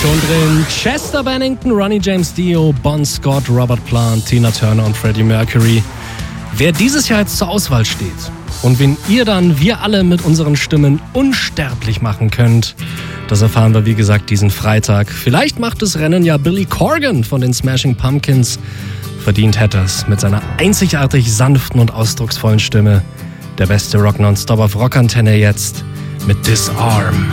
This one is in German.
Rotation drin. Chester Bennington, Ronnie James Dio, Bon Scott, Robert Plant, Tina Turner und Freddie Mercury. Wer dieses Jahr jetzt zur Auswahl steht und wen ihr dann, wir alle mit unseren Stimmen unsterblich machen könnt, das erfahren wir, wie gesagt, diesen Freitag. Vielleicht macht das Rennen ja Billy Corgan von den Smashing Pumpkins. Verdient hätte es mit seiner einzigartig sanften und ausdrucksvollen Stimme. Der beste Rock Nonstop auf Rockantenne jetzt mit Disarm.